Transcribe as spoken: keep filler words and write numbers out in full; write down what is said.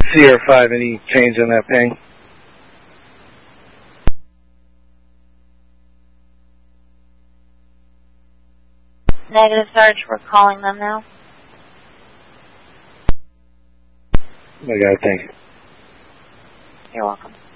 C R five, any change on that ping? Negative, Sarge. We're calling them now. I got it, thank you. You're welcome.